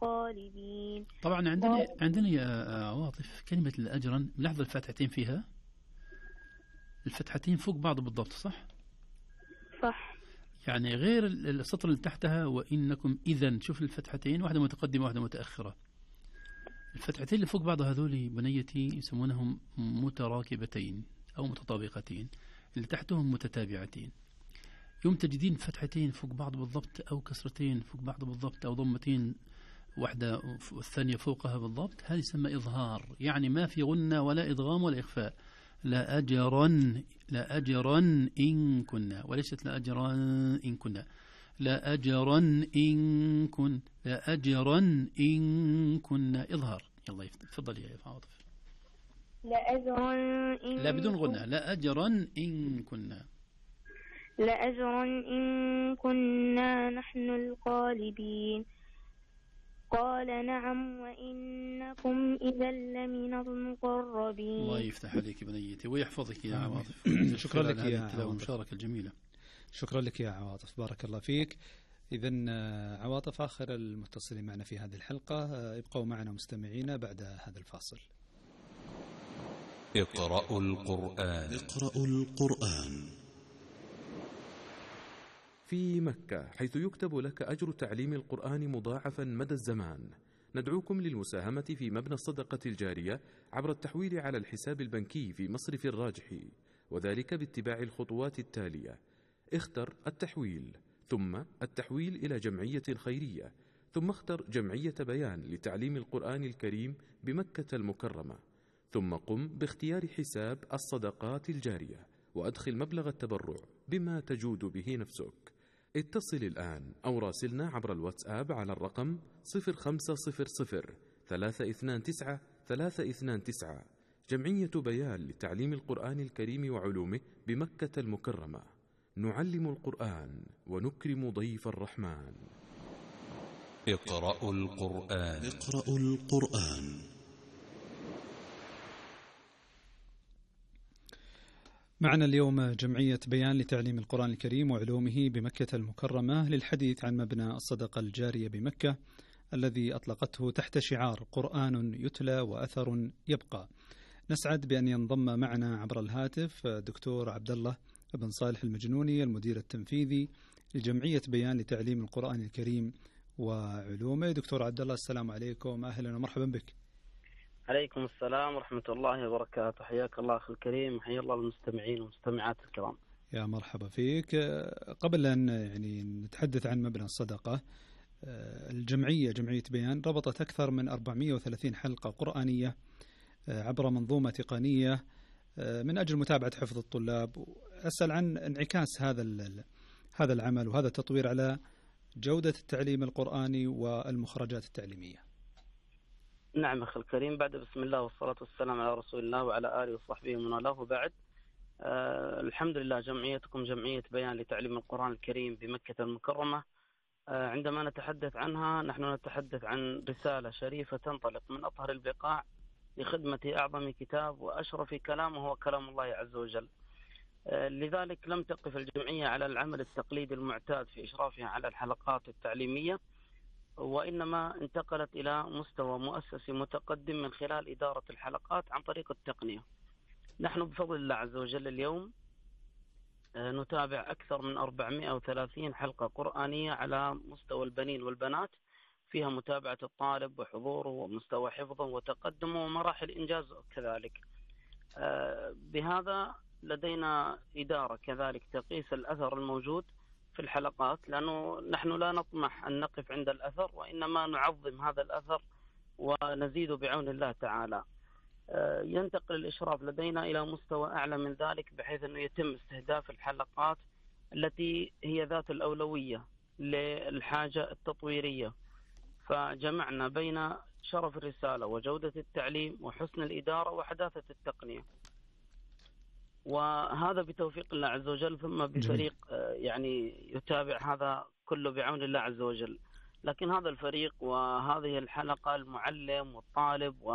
الغالبين. طبعا عندنا يا عواطف كلمة أجرا، لاحظ الفتحتين فيها، الفتحتين فوق بعض بالضبط، صح؟ صح. يعني غير السطر اللي تحتها وإنكم إذن، شوف الفتحتين واحدة متقدمة واحدة متأخرة. الفتحتين اللي فوق بعض هذول بنيتي يسمونهم متراكبتين أو متطابقتين، اللي تحتهم متتابعتين. يوم تجدين فتحتين فوق بعض بالضبط أو كسرتين فوق بعض بالضبط أو ضمتين واحدة والثانية فوقها بالضبط، هذه يسمى إظهار، يعني ما في غنة ولا إدغام ولا إخفاء. لا أجرا إن كنا، وليست لا أجرا إن كنا، لا أجرا إن كن، لا أجرا إن كنا، إظهار. يلا تفضل يا عاطف. لا أجرا إن، لا بدون غنة، لا أجرا إن كنا، لأجرا إن كنا نحن الغالبين. قال نعم وإنكم إذا لمن المقربين. الله يفتح عليك بنيتي ويحفظك يا عواطف. شكرا لك يا عواطف، المشاركة الجميلة. شكرا لك يا عواطف، بارك الله فيك. إذن عواطف آخر المتصلين معنا في هذه الحلقة، ابقوا معنا مستمعين بعد هذا الفاصل. اقرأوا القرآن. اقرأوا القرآن. في مكة، حيث يكتب لك أجر تعليم القرآن مضاعفا مدى الزمان، ندعوكم للمساهمة في مبنى الصدقة الجارية عبر التحويل على الحساب البنكي في مصرف الراجحي، وذلك باتباع الخطوات التالية: اختر التحويل، ثم التحويل إلى جمعية خيرية، ثم اختر جمعية بيان لتعليم القرآن الكريم بمكة المكرمة، ثم قم باختيار حساب الصدقات الجارية وأدخل مبلغ التبرع بما تجود به نفسك. اتصل الآن أو راسلنا عبر الواتساب على الرقم 0500 329 329، جمعية بيان لتعليم القرآن الكريم وعلومه بمكة المكرمة. نعلم القرآن ونكرم ضيف الرحمن. اقرأوا القرآن. اقرأوا القرآن. معنا اليوم جمعية بيان لتعليم القرآن الكريم وعلومه بمكة المكرمة للحديث عن مبنى الصدقة الجارية بمكة الذي أطلقته تحت شعار قرآن يتلى وأثر يبقى. نسعد بأن ينضم معنا عبر الهاتف دكتور عبد الله بن صالح المجنوني، المدير التنفيذي لجمعية بيان لتعليم القرآن الكريم وعلومه. دكتور عبد الله، السلام عليكم، أهلا ومرحبا بك. عليكم السلام ورحمة الله وبركاته، حياك الله أخي الكريم، حيا الله المستمعين والمستمعات الكرام. يا مرحبا فيك. قبل أن نتحدث عن مبنى الصدقة، جمعية بيان ربطت أكثر من 430 حلقة قرآنية عبر منظومة تقنية من أجل متابعة حفظ الطلاب. أسأل عن انعكاس هذا العمل وهذا التطوير على جودة التعليم القرآني والمخرجات التعليمية. نعم أخي الكريم، بعد بسم الله والصلاة والسلام على رسول الله وعلى آله وصحبه ومن والاه، وبعد. الحمد لله، جمعيتكم جمعية بيان لتعليم القرآن الكريم بمكة المكرمة. عندما نتحدث عنها نحن نتحدث عن رسالة شريفة تنطلق من أطهر البقاع لخدمة أعظم كتاب وأشرف كلام، وهو كلام الله عز وجل. لذلك لم تقف الجمعية على العمل التقليدي المعتاد في إشرافها على الحلقات التعليمية، وإنما انتقلت إلى مستوى مؤسسي متقدم من خلال إدارة الحلقات عن طريق التقنية. نحن بفضل الله عز وجل اليوم نتابع أكثر من 430 حلقة قرآنية على مستوى البنين والبنات، فيها متابعة الطالب وحضوره ومستوى حفظه وتقدمه ومراحل إنجازه كذلك. بهذا لدينا إدارة كذلك تقيس الأثر الموجود في الحلقات، لأنه نحن لا نطمح أن نقف عند الأثر، وإنما نعظم هذا الأثر ونزيد بعون الله تعالى. ينتقل الإشراف لدينا إلى مستوى أعلى من ذلك، بحيث أنه يتم استهداف الحلقات التي هي ذات الأولوية للحاجة التطويرية. فجمعنا بين شرف الرسالة وجودة التعليم وحسن الإدارة وحداثة التقنية، وهذا بتوفيق الله عز وجل، ثم بفريق يعني يتابع هذا كله بعون الله عز وجل. لكن هذا الفريق وهذه الحلقة، المعلم والطالب